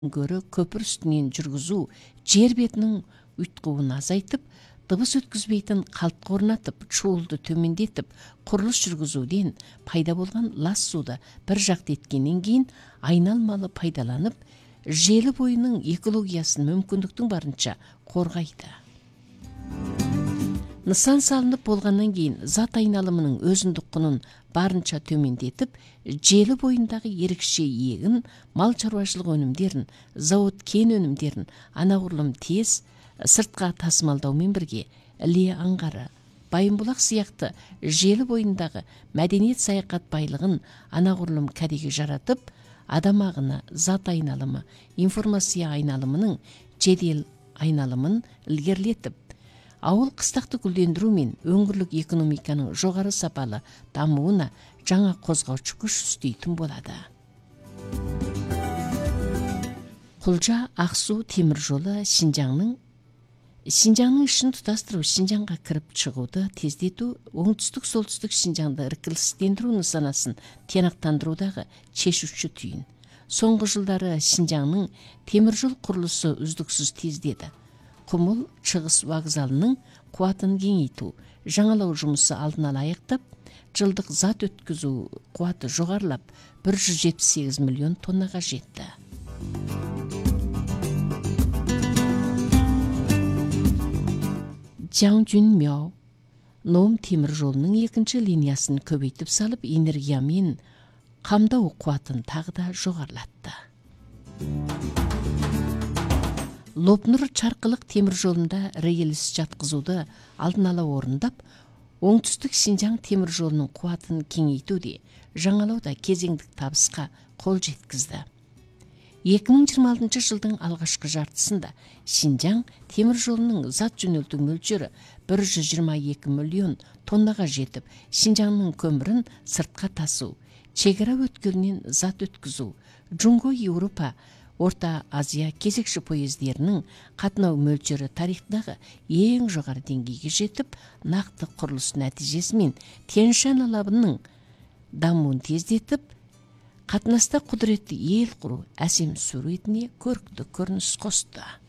көрі көпір үстінен жүргізу жер бетінің ұйтқуын азайтып, дыбыс өткізбейтін қалтқы орнатып, шуылды төмендетіп, құрылыс жүргізуден пайда болған лас суды бір жақты еткеннен кейін айналмалы пайдаланып, желі бойының экологиясын мүмкіндіктің барынша қорғайды. Нысан салынып болғаннан кейін зат айналымының өзіндік құнын барынша төмендетіп, желі бойындағы ерекше егін, мал шаруашылық өнімдерін, зауыт кен өнімдерін анағұрлым тез сыртқа тасымалдаумен бірге Іле аңғары, Байымбұлақ сияқты желі бойындағы мәдениет саяхат байлығын анағұрлым кәдеге жаратып, адам ағыны, зат айналымы, информация айналымының жедел айналымын ілгерілетіп, ауыл қыстақты гүлдендіру мен өңірлік экономиканың жоғары сапалы дамуына жаңа қозғаушы күш істейтін болады. Құлжа Ақсу темір жолы Шинжаңның ішін тұтастыру, Шинжаңға кіріп шығуды тездету, оңтүстік-солтүстік Шинжаңды іркілістендіру нысанасын тиянақтандырудағы шешуші түйін. Соңғы жылдары Шинжаңның темір жол құрылысы үздіксіз тездеді. Құмыл шығыс вокзалының қуатын кеңейту, жаңалау жұмысы алдын ала аяқтап, жылдық зат өткізу қуаты жоғарылап 178 миллион тоннаға жетті. Жаңжүнмяу Ном темір жолының екінші линиясын көбейтіп салып, энергиямен қамдау қуатын тағы да жоғарылатты. Лопнұр Чарқылық темір жолында рельс жатқызуды алдын ала орындап, оңтүстік Шинжаң темір жолының қуатын кеңейтуде, жаңалауда кезеңдік табысқа қол жеткізді. 2026 жылдың алғашқы жартысында Шинжаң темір жолының зат жөнелту мөлшері 122 миллион тоннаға жетіп, Шинжаңның көмірін сыртқа тасу, шекара өткелінен зат өткізу, Джунго Еуропа, Орта Азия кезекші поездерінің қатынау мөлшері тарихтағы ең жоғары деңгейге жетіп, нақты құрылыс нәтижесімен Тянь-Шань алабының дамуын тездетіп, қатынаста құдіретті ел құру әсем суретіне көрікті көрініс қосты.